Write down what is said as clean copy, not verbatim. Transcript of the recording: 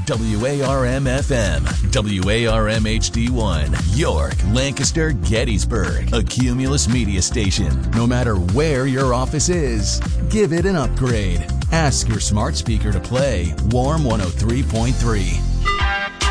WARM-FM, WARM-HD1, York, Lancaster, Gettysburg, a Cumulus media station. No matter where your office is, give it an upgrade. Ask your smart speaker to play Warm 103.3.